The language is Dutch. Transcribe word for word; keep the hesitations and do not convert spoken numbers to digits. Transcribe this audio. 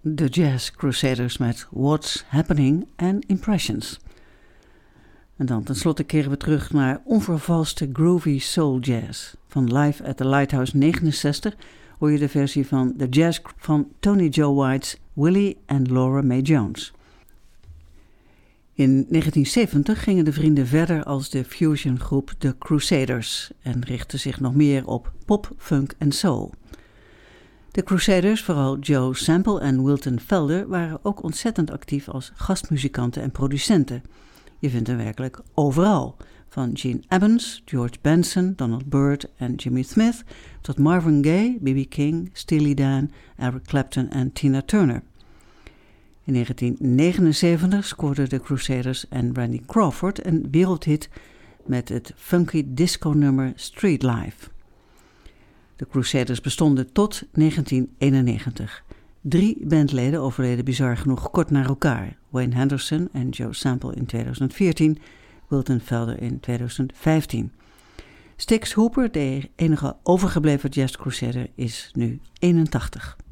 de Jazz Crusaders met What's Happening and Impressions. En dan tenslotte keren we terug naar onvervalste groovy soul jazz. Van Live at the Lighthouse negenenzestig hoor je de versie van The Jazz van Tony Joe White's Willie and Laura Mae Jones. In negentien zeventig gingen de vrienden verder als de fusiongroep The Crusaders en richtten zich nog meer op pop, funk en soul. De Crusaders, vooral Joe Sample en Wilton Felder, waren ook ontzettend actief als gastmuzikanten en producenten. Je vindt hen werkelijk overal, van Gene Ammons, George Benson, Donald Byrd en Jimmy Smith, tot Marvin Gaye, B B King, Steely Dan, Eric Clapton en Tina Turner. In negentien negenenzeventig scoorden de Crusaders en Randy Crawford een wereldhit met het funky disco-nummer Street Life. De Crusaders bestonden tot negentien eenennegentig. Drie bandleden overleden bizar genoeg kort na elkaar. Wayne Henderson en Joe Sample in tweeduizend veertien, Wilton Felder in tweeduizend vijftien. Stix Hooper, de enige overgebleven Jazz Crusader, is nu eenentachtig.